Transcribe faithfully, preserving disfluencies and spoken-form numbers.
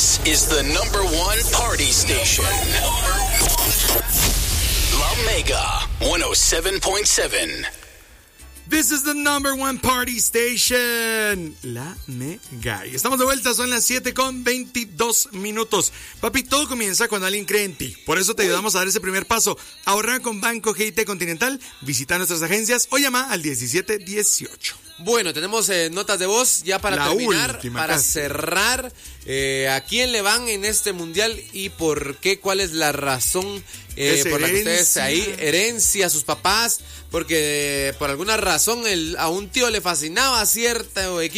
This is the number one party station. La Mega one oh seven point seven. This is the number one party station, La Mega. Y estamos de vuelta, son las siete con veintidós minutos. Papi, todo comienza cuando alguien cree en ti. Por eso te ayudamos a dar ese primer paso. Ahorrar con Banco G I T Continental. Visita nuestras agencias o llama al diecisiete dieciocho. Bueno, tenemos eh, notas de voz ya para La terminar, última, para casi. cerrar. Eh, ¿A quién le van en este mundial y por qué? ¿Cuál es la razón eh, por la que ustedes ahí? Herencia a sus papás, porque eh, por alguna razón el, a un tío le fascinaba cierto equipo.